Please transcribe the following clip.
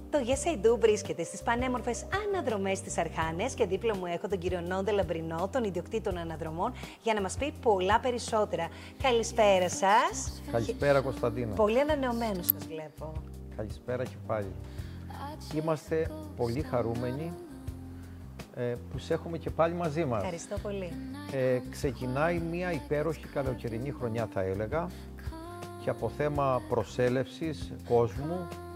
Το Yes I Do βρίσκεται στις πανέμορφες αναδρομές της Αρχάνες και δίπλα μου έχω τον κύριο Νόντε Λαμπρινό, τον ιδιοκτήτη των αναδρομών, για να μας πει πολλά περισσότερα. Καλησπέρα σας. Καλησπέρα Κωνσταντίνα. Πολύ ανανεωμένος σας βλέπω. Καλησπέρα και πάλι. Είμαστε πολύ χαρούμενοι που σε έχουμε και πάλι μαζί μας. Ευχαριστώ πολύ. Ξεκινάει μια υπέροχη καλοκαιρινή χρονιά, θα έλεγα, και από θέμα προσέλευσης κόσμου